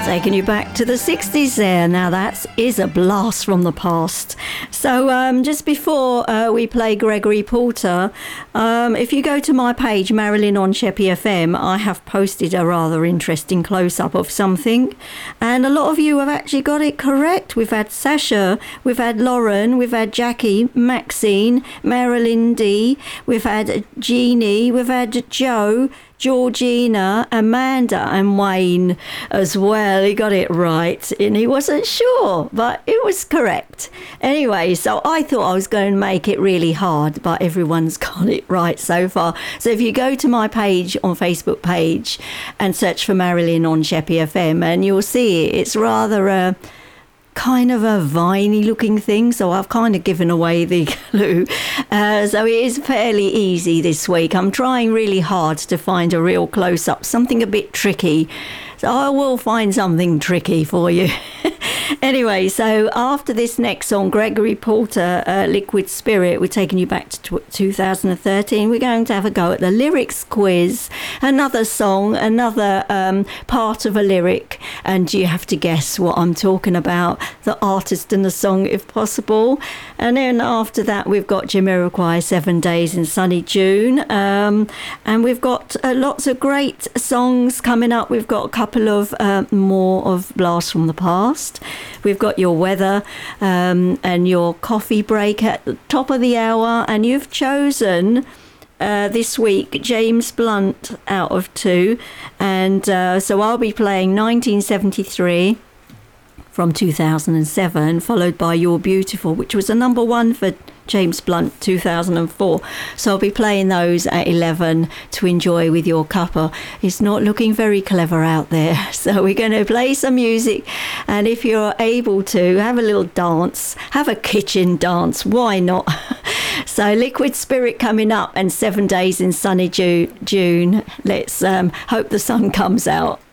Taking you back to the 60s there. Now that is a blast from the past. So just before we play Gregory Porter, if you go to my page, Marilyn on Sheppy FM, I have posted a rather interesting close-up of something. And a lot of you have actually got it correct. We've had Sasha, we've had Lauren, we've had Jackie, Maxine, Marilyn D, we've had Jeannie, we've had Joe, Georgina, Amanda and Wayne as well. He got it right and he wasn't sure, but it was correct. Anyway, so I thought I was going to make it really hard, but everyone's got it right so far. So if you go to my page on Facebook page and search for Marilyn on Sheppy FM, and you'll see it's rather a kind of a viney looking thing, so I've kind of given away the clue. So it is fairly easy this week. I'm trying really hard to find a real close-up, something a bit tricky. So I will find something tricky for you. Anyway, so after this next song, Gregory Porter, Liquid Spirit, we're taking you back to 2013. We're going to have a go at the lyrics quiz. Another song, another part of a lyric, and you have to guess what I'm talking about, the artist and the song if possible. And then after that, we've got Jamiroquai, 7 Days in Sunny June. And we've got lots of great songs coming up. We've got a couple of more of blasts from the past. We've got your weather and your coffee break at the top of the hour, and you've chosen this week James Blunt out of 2, and so I'll be playing 1973 from 2007, followed by You're Beautiful, which was a number 1 for James Blunt 2004. So I'll be playing those at 11 to enjoy with your cuppa. It's not looking very clever out there, so we're going to play some music, and if you're able to have a little dance, have a kitchen dance, why not? So Liquid Spirit coming up and 7 Days in Sunny June. Let's hope the sun comes out.